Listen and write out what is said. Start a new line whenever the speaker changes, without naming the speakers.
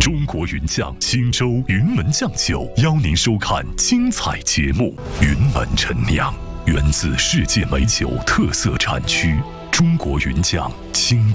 中国云酱青州云门酱酒邀您收看精彩节目。云门陈酿源自世界美酒特色产区中国云酱青州。